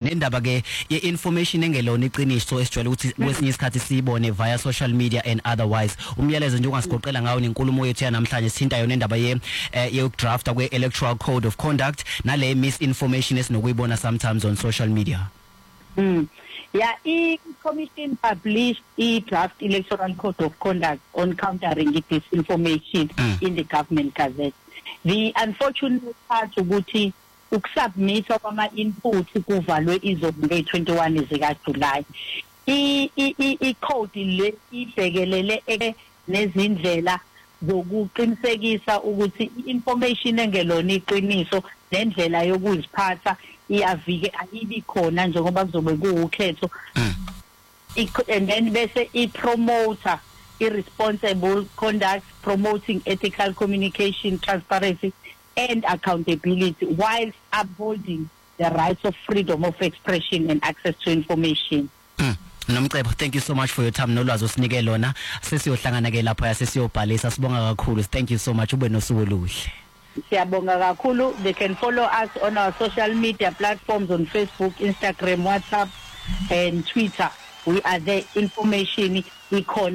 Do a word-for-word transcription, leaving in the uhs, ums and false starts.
nendaba ke ye-information engelona iqiniso esijwayele ukuthi kwesinye isikhathi siyibone via social media and otherwise. Umyalezo nje ungasigoqela ngawo nenkulumo yethu yanamhlanje sithinta yona indaba ye ye-drafta kwe-electoral code of conduct nale misinformation esinokuyibona sometimes on social media. Mm. Yeah, the commission published a draft electoral code of conduct on countering disinformation mm. in the government gazette. The unfortunate part ukuthi ukusubmit kwama input kuvalwe izonke twenty-one zika July. I i i code le ibhekelele nezindlela zokuqinisekisa ukuthi information engelona iqiniso nendlela yokuziphatha iyavike ayibi khona njengoba kuzobe kuwukhetho. And then bese I promoter irresponsible conduct, promoting ethical communication, transparency and accountability whilst upholding the rights of freedom of expression and access to information. Mm. Nomcebo, thank you so much for your time nolwazi osinike lona. Sesiyohlangana ke lapha sesiyobhalisa. Sibonga kakhulu. Thank you so much. Ube nosuku oluhle. Siyabonga kakhulu. They can follow us on our social media platforms on Facebook, Instagram, WhatsApp and Twitter. We are there. Information ikhona.